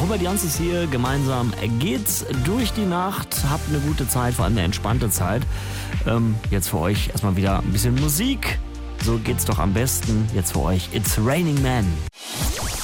Nobody Else ist hier. Gemeinsam geht's durch die Nacht. Habt eine gute Zeit, vor allem eine entspannte Zeit. Jetzt für euch erstmal wieder ein bisschen Musik. So geht's doch am besten. Jetzt für euch It's Raining Men.